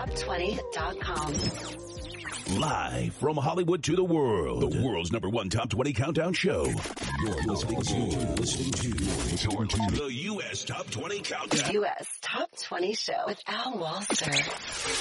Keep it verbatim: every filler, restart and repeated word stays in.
top twenty dot com. Live from Hollywood to the world, the world's number one top twenty countdown show. You're listening to, listening to, you're to the U S Top twenty Countdown. U S Top twenty Show with Al Walser.